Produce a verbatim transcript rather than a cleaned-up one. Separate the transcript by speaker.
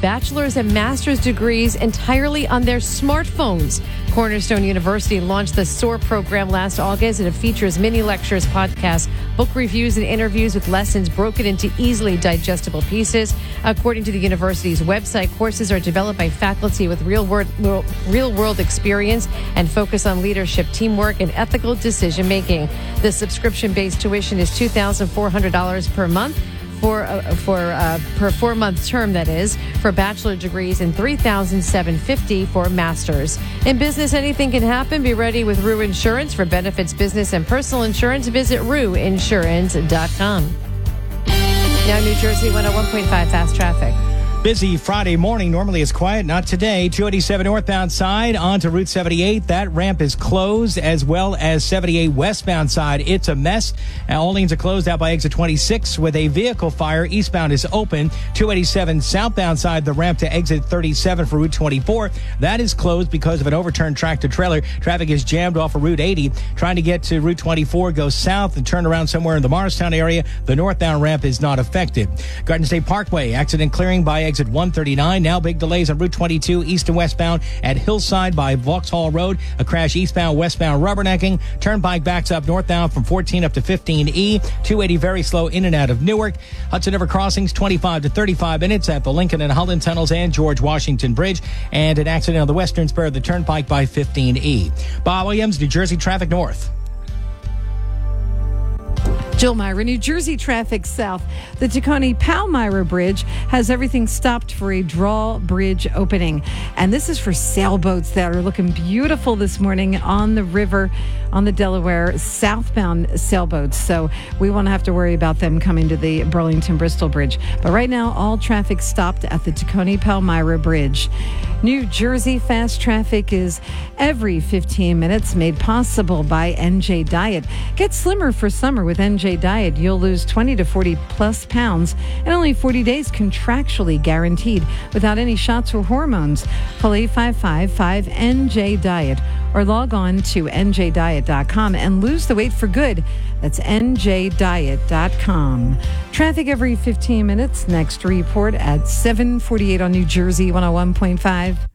Speaker 1: bachelor's and master's degrees entirely on their smartphones. Cornerstone University launched the SOAR program last August, and it features mini lectures, podcasts, book reviews, and interviews with lessons broken into easily digestible pieces. According to the university's website, courses are developed by faculty with real-world real-world experience and focus on leadership, teamwork, and ethical decision-making. The subscription-based tuition is two thousand four hundred dollars per month. For uh, for uh, per four month term, that is, for bachelor degrees, and three thousand seven hundred fifty dollars for masters. In business, anything can happen. Be ready with Rue Insurance. For benefits, business, and personal insurance, visit rue insurance dot com. Now, New Jersey one oh one point five fast traffic.
Speaker 2: Busy Friday morning. Normally it's quiet. Not today. two eighty-seven northbound side onto Route seventy-eight. That ramp is closed, as well as seventy-eight westbound side. It's a mess. Now, all lanes are closed out by exit twenty-six with a vehicle fire. Eastbound is open. two eighty-seven southbound side, the ramp to exit thirty-seven for Route twenty-four. That is closed because of an overturned tractor trailer. Traffic is jammed off of Route eighty. Trying to get to Route twenty-four, go south and turn around somewhere in the Morristown area. The northbound ramp is not affected. Garden State Parkway, accident clearing by exit one thirty-nine. Now big delays on Route twenty-two east and westbound at Hillside by Vauxhall Road. A crash eastbound, westbound rubbernecking. Turnpike backs up northbound from fourteen up to fifteen E. two eighty very slow in and out of Newark. Hudson River crossings twenty-five to thirty-five minutes at the Lincoln and Holland tunnels and George Washington Bridge. And an accident on the western spur of the Turnpike by fifteen E. Bob Williams, New Jersey Traffic North.
Speaker 3: Jill Myra, New Jersey traffic south. The Tacony Palmyra Bridge has everything stopped for a drawbridge opening. And this is for sailboats that are looking beautiful this morning on the river, on the Delaware, southbound sailboats. So we won't have to worry about them coming to the Burlington-Bristol Bridge. But right now, all traffic stopped at the Tacony Palmyra Bridge. New Jersey fast traffic is every fifteen minutes, made possible by N J Diet. Get slimmer for summer with N J Diet. You'll lose twenty to forty plus pounds in only forty days, contractually guaranteed, without any shots or hormones. Call eight five five five N J Diet or log on to N J diet dot com and lose the weight for good. That's N J diet dot com. Traffic every fifteen minutes. Next report at seven forty-eight on New Jersey one oh one point five.